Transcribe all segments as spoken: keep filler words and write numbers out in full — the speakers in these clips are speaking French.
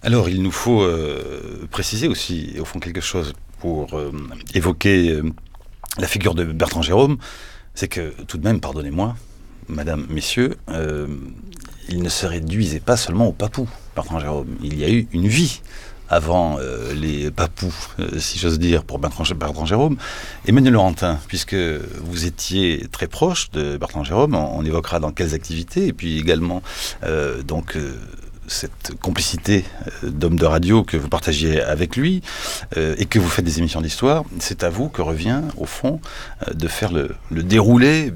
Alors, il nous faut euh, préciser aussi, au fond, quelque chose pour euh, évoquer euh, la figure de Bertrand Gérôme. C'est que, tout de même, pardonnez-moi, madame, messieurs, euh, il ne se réduisait pas seulement au papou, Bertrand Gérôme. Il y a eu une vie avant euh, les papous, euh, si j'ose dire, pour Bertrand, Bertrand Gérôme. Emmanuel Laurentin, puisque vous étiez très proche de Bertrand Gérôme, on, on évoquera dans quelles activités, et puis également, euh, donc... Euh, cette complicité euh, d'homme de radio que vous partagiez avec lui euh, et que vous faites des émissions d'histoire, c'est à vous que revient, au fond, euh, de faire le, le déroulé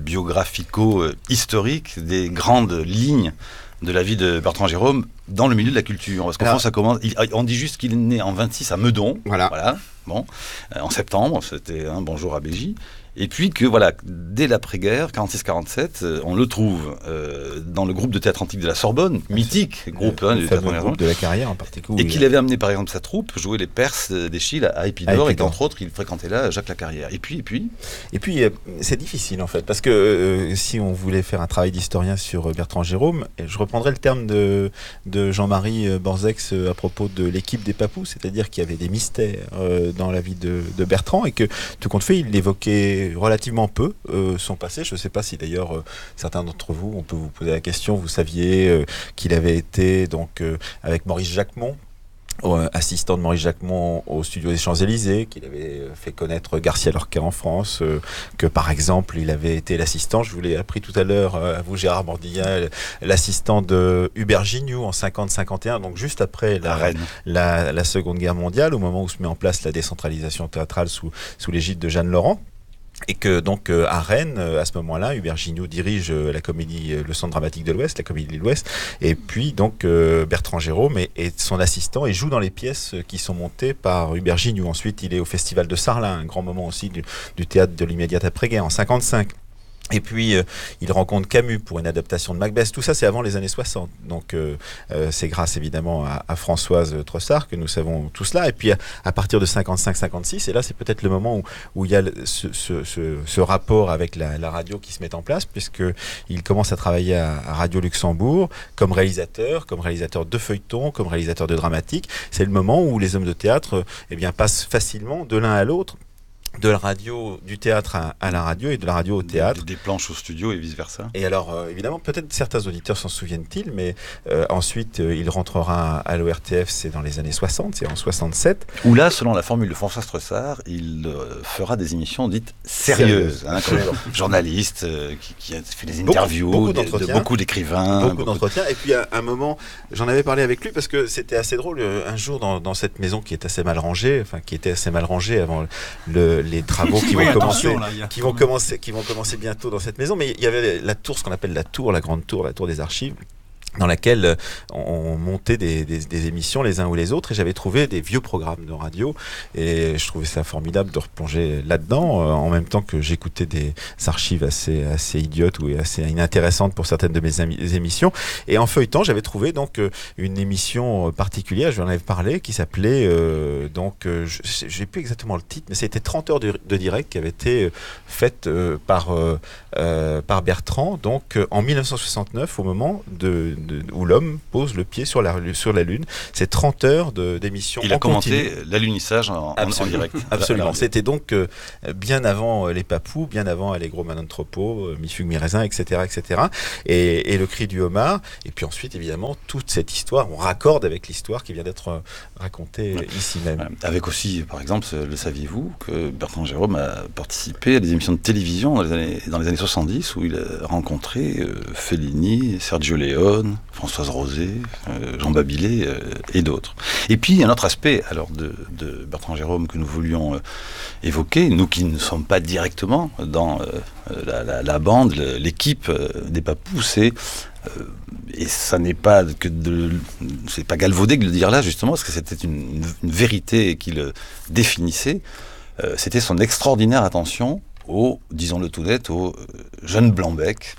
biographico-historique des grandes lignes de la vie de Bertrand Gérôme dans le milieu de la culture. Parce qu'en France, ça commence... Il, on dit juste qu'il est né en vingt-six à Meudon. Voilà. voilà bon, euh, en septembre, c'était un bonjour à Bégy. Et puis que, voilà, dès l'après-guerre, quarante-six quarante-sept, euh, on le trouve euh, dans le groupe de théâtre antique de la Sorbonne, mythique groupe hein, du théâtre groupe de la Carrière en particulier. Et qu'il avait amené, par exemple, sa troupe jouer les Perses d'Eschyle à Épidore, et qu'entre autres, il fréquentait là Jacques Lacarrière. Et puis, et puis Et puis, euh, c'est difficile, en fait, parce que euh, si on voulait faire un travail d'historien sur Bertrand Gérôme, je reprendrais le terme de, de Jean-Marie Borzex à propos de l'équipe des papous, c'est-à-dire qu'il y avait des mystères euh, dans la vie de, de Bertrand, et que, tout compte fait, il l'évoquait relativement peu, euh, son passé. Je ne sais pas si d'ailleurs euh, certains d'entre vous, on peut vous poser la question, vous saviez euh, qu'il avait été donc euh, avec Maurice Jacquemont, euh, assistant de Maurice Jacquemont au studio des Champs-Élysées, qu'il avait fait connaître Garcia Lorca en France, euh, que par exemple il avait été l'assistant, je vous l'ai appris tout à l'heure euh, à vous Gérard Mordillat, l'assistant de Hubert Gignoux en cinquante cinquante et un, donc juste après la, la, la Seconde Guerre mondiale, au moment où se met en place la décentralisation théâtrale sous, sous l'égide de Jeanne Laurent. Et que donc euh, à Rennes, euh, à ce moment-là, Hubert Gignoux dirige euh, la comédie, euh, le Centre dramatique de l'Ouest, la comédie de l'Ouest, et puis donc euh, Bertrand Gérôme est, est son assistant et joue dans les pièces qui sont montées par Hubert Gignoux. Ensuite, il est au Festival de Sarlat, un grand moment aussi du, du théâtre de l'immédiate après-guerre, en cinquante-cinq. Et puis, euh, il rencontre Camus pour une adaptation de Macbeth. Tout ça, c'est avant les années soixante. Donc, euh, euh, c'est grâce évidemment à, à Françoise Trossard que nous savons tout cela. Et puis, à, à partir de cinquante-cinq cinquante-six, et là, c'est peut-être le moment où, où il y a le, ce, ce, ce, ce rapport avec la, la radio qui se met en place, puisqu'il commence à travailler à, à Radio Luxembourg comme réalisateur, comme réalisateur de feuilleton, comme réalisateur de dramatique. C'est le moment où les hommes de théâtre eh bien, passent facilement de l'un à l'autre, de la radio, du théâtre à, à la radio et de la radio au théâtre. Des, des planches au studio et vice-versa. Et alors, euh, évidemment, peut-être certains auditeurs s'en souviennent-ils, mais euh, ensuite, euh, il rentrera à l'O R T F, c'est dans les années soixante, c'est en soixante-sept. Où là, selon la formule de François Trossard, il euh, fera des émissions dites sérieuses. Hein, comme journaliste euh, qui, qui a fait des interviews, beaucoup, beaucoup, de, de, beaucoup d'écrivains. Beaucoup, beaucoup d'entretiens. Et puis, à un moment, j'en avais parlé avec lui parce que c'était assez drôle. Un jour, dans, dans cette maison qui est assez mal rangée, enfin, qui était assez mal rangée avant le les travaux qui, oui, vont commencer, là, qui, vont commencer, qui vont commencer bientôt dans cette maison. Mais il y avait la tour, ce qu'on appelle la tour, la grande tour, la tour des archives, dans laquelle on montait des, des, des émissions les uns ou les autres, et j'avais trouvé des vieux programmes de radio, et je trouvais ça formidable de replonger là-dedans, euh, en même temps que j'écoutais des archives assez, assez idiotes ou assez inintéressantes pour certaines de mes ami- émissions. Et en feuilletant, j'avais trouvé donc une émission particulière, je lui en avais parlé, qui s'appelait, euh, donc, euh, je n'ai plus exactement le titre, mais c'était trente heures de, de direct qui avait été faite euh, par, euh, euh, par Bertrand, donc euh, en dix-neuf cent soixante-neuf, au moment de De, où l'homme pose le pied sur la, sur la Lune. C'est trente heures de, d'émission. Il a commenté l'alunissage en, en, en direct. Absolument. C'était donc euh, bien avant euh, les Papous, bien avant Allegro Manantropo, euh, Mi Fugue Mi Raisin, et cetera, et cetera. Et, et le cri du homard. Et puis ensuite, évidemment, toute cette histoire, on raccorde avec l'histoire qui vient d'être euh, racontée ouais. ici même. Ouais. Avec aussi, par exemple, le saviez-vous, que Bertrand Gérôme a participé à des émissions de télévision dans les années, dans les années soixante-dix où il a rencontré euh, Fellini, Sergio Leone, Françoise Rosé, euh, Jean Babilé euh, et d'autres. Et puis un autre aspect alors de, de Bertrand Gérôme que nous voulions euh, évoquer, nous qui ne sommes pas directement dans euh, la, la, la bande, l'équipe euh, des Papous, c'est euh, et ça n'est pas que de, c'est pas galvaudé de le dire là justement parce que c'était une, une vérité qui le définissait. Euh, c'était son extraordinaire attention aux, disons-le tout net, aux jeunes blancs-becs.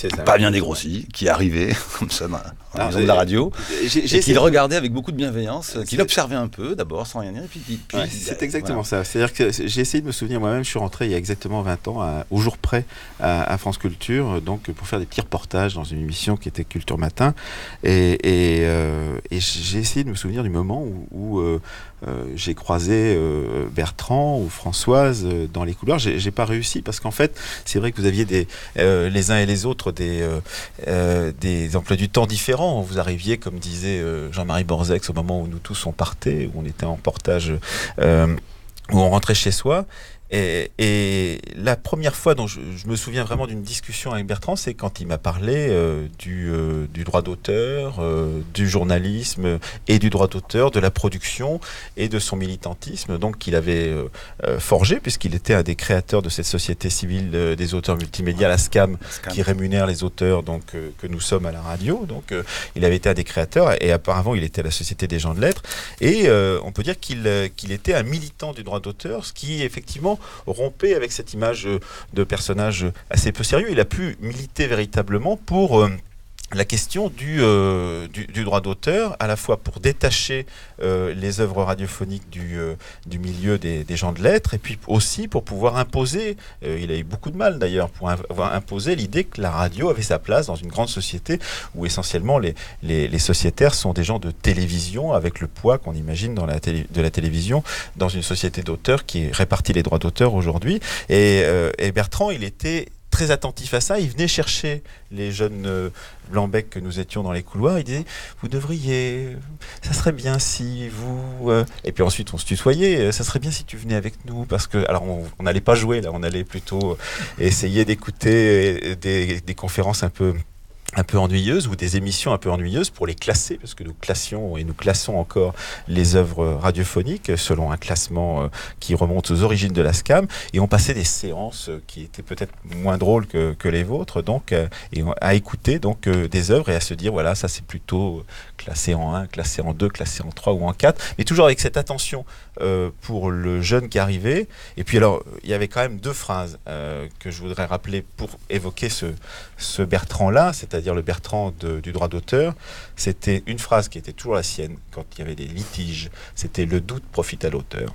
pas bien dégrossi, qui arrivait comme ça dans la maison de la radio, j'ai, j'ai et qu'il regardait avec beaucoup de bienveillance, qu'il observait un peu d'abord sans rien dire, et puis, puis ouais, c'est exactement voilà. ça. C'est-à-dire que j'ai essayé de me souvenir moi-même. Je suis rentré il y a exactement vingt ans, à, au jour près, à, à France Culture, donc pour faire des petits reportages dans une émission qui était Culture Matin, et, et, euh, et j'ai essayé de me souvenir du moment où, où euh, euh, j'ai croisé euh, Bertrand ou Françoise euh, dans les couloirs. J'ai, j'ai pas réussi parce qu'en fait, c'est vrai que vous aviez des, euh, les uns et les autres des, euh, euh, des emplois du temps différents. Vous arriviez, comme disait euh, Jean-Marie Borzex, au moment où nous tous on partait, où on était en portage, euh, où on rentrait chez soi. Et, et la première fois dont je, je me souviens vraiment d'une discussion avec Bertrand, c'est quand il m'a parlé euh, du, euh, du droit d'auteur, euh, du journalisme et du droit d'auteur, de la production et de son militantisme, donc qu'il avait euh, euh, forgé, puisqu'il était un des créateurs de cette société civile euh, des auteurs multimédia, la SCAM, SCAM, qui rémunère les auteurs donc, euh, que nous sommes à la radio. Donc euh, il avait été un des créateurs, et auparavant il était à la Société des gens de lettres, et euh, on peut dire qu'il, euh, qu'il était un militant du droit d'auteur, ce qui effectivement rompait avec cette image de personnage assez peu sérieux. Il a pu militer véritablement pour euh, la question du, euh, du, du droit d'auteur, à la fois pour détacher euh, les œuvres radiophoniques du, euh, du milieu des, des gens de lettres, et puis aussi pour pouvoir imposer, euh, il a eu beaucoup de mal d'ailleurs, pour avoir imposé l'idée que la radio avait sa place dans une grande société où essentiellement les, les, les sociétaires sont des gens de télévision, avec le poids qu'on imagine dans la télé, de la télévision dans une société d'auteurs qui répartit les droits d'auteur aujourd'hui. Et, euh, et Bertrand, il était très attentif à ça. Il venait chercher les jeunes euh, blancs-becs que nous étions dans les couloirs. Il disait, vous devriez, ça serait bien si vous... Euh... Et puis ensuite, on se tutoyait. Ça serait bien si tu venais avec nous. Parce que, alors, on n'allait pas jouer, là. On allait plutôt essayer d'écouter des, des conférences un peu... un peu ennuyeuses, ou des émissions un peu ennuyeuses pour les classer, parce que nous classions et nous classons encore les œuvres radiophoniques selon un classement euh, qui remonte aux origines de la SCAM, et on passait des séances qui étaient peut-être moins drôles que, que les vôtres, donc euh, et on, à écouter donc euh, des œuvres et à se dire voilà, ça c'est plutôt classé en un, classé en deux, classé en trois ou en quatre, mais toujours avec cette attention euh, pour le jeune qui arrivait. Et puis alors, il y avait quand même deux phrases euh, que je voudrais rappeler pour évoquer ce, ce Bertrand-là, c'est-à-dire dire le Bertrand de, du droit d'auteur. C'était une phrase qui était toujours la sienne quand il y avait des litiges, c'était le doute profite à l'auteur.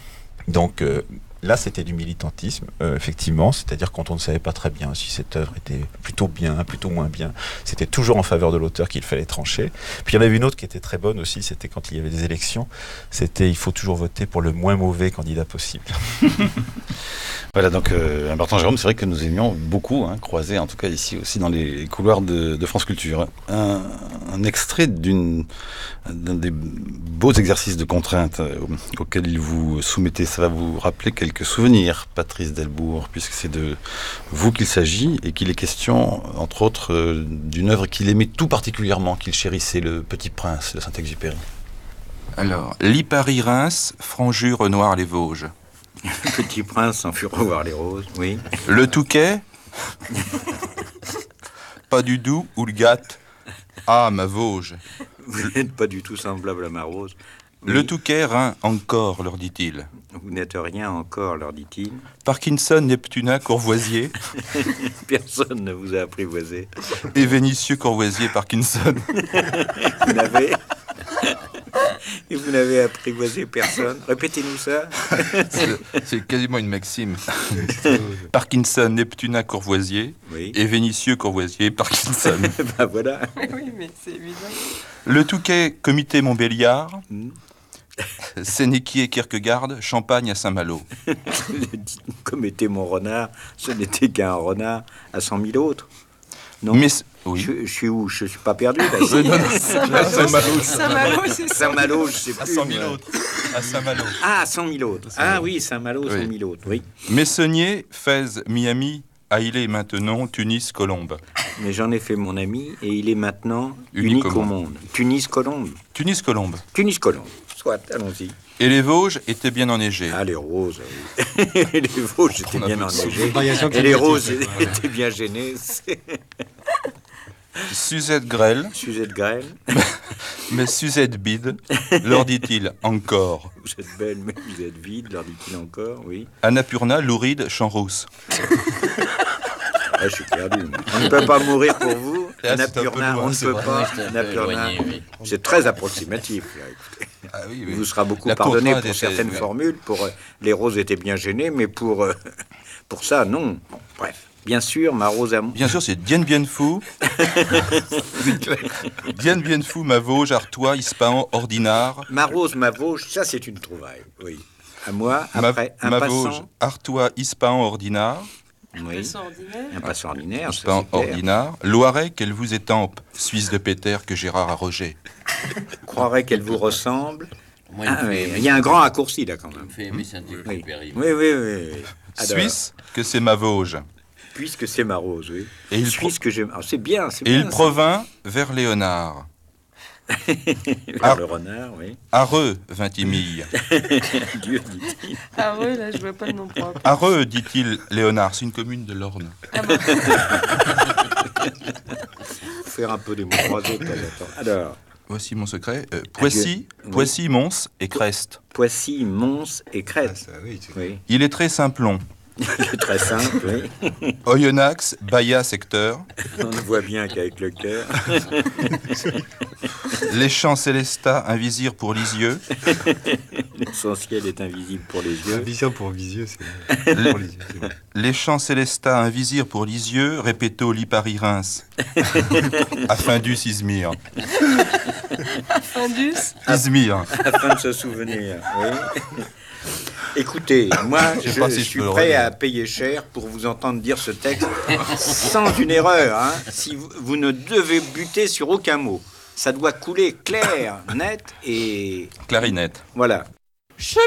Donc euh, là c'était du militantisme, euh, effectivement, c'est-à-dire quand on ne savait pas très bien si cette œuvre était plutôt bien, plutôt moins bien, c'était toujours en faveur de l'auteur qu'il fallait trancher. Puis il y en avait une autre qui était très bonne aussi, c'était quand il y avait des élections, c'était il faut toujours voter pour le moins mauvais candidat possible. Voilà, donc euh, Bertrand Jérôme, c'est vrai que nous aimions beaucoup hein, croiser, en tout cas ici aussi dans les couloirs de, de France Culture. Un, un extrait d'une, d'un des beaux exercices de contrainte euh, auxquels il vous soumettez, ça va vous rappeler quelques souvenirs, Patrice Delbourg, puisque c'est de vous qu'il s'agit et qu'il est question, entre autres, euh, d'une œuvre qu'il aimait tout particulièrement, qu'il chérissait, Le Petit Prince de Saint-Exupéry. Alors, Lipari-Reims, Franjus-Renoir-les-Vosges. Le Petit Prince s'en fut revoir les roses, oui. Le Touquet, pas du Doubs ou le Gâte. Ah, ma Vosges. Vous n'êtes pas du tout semblable à ma rose. Oui. Le Touquet, Rhin, encore, leur dit-il. Vous n'êtes rien encore, leur dit-il. Parkinson, Neptunin, Courvoisier. Personne ne vous a apprivoisé. Et Vénitieux, Courvoisier, Parkinson. Vous n'avez... Et vous n'avez apprivoisé personne. Répétez-nous ça. c'est, c'est quasiment une maxime. Parkinson, Neptunin, Courvoisier. Oui. Et Vénitieux, Courvoisier, Parkinson. Ben voilà. Oui, mais c'est évident. Le Touquet, Comité Montbéliard. Mm. Sénéqui et Kierkegaard, Champagne à Saint-Malo. Comité mon renard, ce n'était qu'un renard à cent mille autres. Non. Mais oui. je, je suis où? Je suis pas perdu là. Oui, non, non. Saint-Malo, Saint-Malo, c'est Saint-Malo, je sais plus. À cent mille autres. À Saint-Malo. Ah, cent mille autres. Ah oui, Saint-Malo, oui. cent mille autres, oui. Messonnier, Fès, Miami, Haïlé maintenant, Tunis, Colombe. Mais j'en ai fait mon ami et il est maintenant unique, unique au monde. Tunis, Colombe. Tunis, Colombe. Tunis, Colombe. Soit, allons-y. Et les Vosges étaient bien enneigées. Ah, les roses, oui. Les Vosges étaient bien enneigées. Et les roses étaient bien gênées. Suzette Grêle. Suzette Grêle. Mais Suzette Bide, leur dit-il encore. Vous êtes belle, mais vous êtes vide, leur dit-il encore, oui. Annapurna, Louride, Champs-Rousse. Ah, je suis perdu. On ne peut pas mourir pour vous. Là, On n'a c'est un plus peu rien. loin, On ne c'est peut vrai. pas. C'est un On n'a peu plus rien. éloigné, oui. C'est très approximatif. Là. Ah oui, Il oui. vous sera beaucoup La pardonné contrainte pour était- certaines oui. formules. Pour euh, les roses étaient bien gênées, mais pour euh, pour ça, non. Bon, bref. Bien sûr, ma rose à moi. Bien sûr, c'est Dien Bien Phu. Dien Bien Phu, ma Vosges, Artois, Ispahan, Ordinare. Ma rose, ma Vosges, ça c'est une trouvaille. Oui. À moi, Ma, après, un ma passant. Vosges, Artois, Ispahan, Ordinare. Oui. C'est ordinaire. Un passant ordinaire. ça, Ispahan, c'est clair. Ordinare. Loiret, qu'elle vous étampe. Suisse de Péter, que Gérard a Roger. Croirait qu'elle vous ressemble. Moi, il me Ah, fait oui. aimer Il y a un Saint- grand raccourci là quand il même. me fait aimer Oui, Saint-Exupéry. oui, oui. oui. Alors, Suisse, que c'est ma Vosges. Puisque c'est ma rose, oui. Et il, Suisse que j'aime. Ah, c'est bien, c'est et bien. il provint vers Léonard. ça. Vers Ah. le renard, oui. Areux, vingt-et-mille. Dieu dit-il. Ah ouais, là, je vois pas de nom propre. Areux, dit-il, Léonard, c'est une commune de l'Orne. Ah bon. Faire un peu des mots croisés de temps en temps. Alors, Voici mon secret. Euh, Poissy, Oui. Poissy, Mons et Crest. Poissy, Mons et Crête. Oui, Il est très simplon. c'est très simple, oui. Oyonnax, Bahia, secteur. On ne voit bien qu'avec le cœur. Les champs Célestat, un vizir pour Lisieux. L'essentiel est invisible pour les yeux. Vision pour visieux, c'est Les, pour les yeux, c'est vrai. les champs Célestat, un vizir pour Lisieux. Répéto, Lipari-Reims. Afin du Izmir. Indus. Izmir. Afin de se souvenir, oui. Écoutez, moi, Je sais je, pas si je je suis peux le prêt relire. à payer cher pour vous entendre dire ce texte sans une erreur. Hein. Si vous, vous ne devez buter sur aucun mot. Ça doit couler clair, net et Clarinette. voilà. Je